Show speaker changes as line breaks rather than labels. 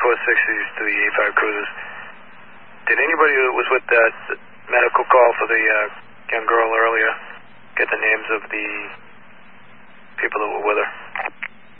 460s to the 85 cruisers. Did anybody that was with that medical call for the young girl earlier get the names of the people that were with her?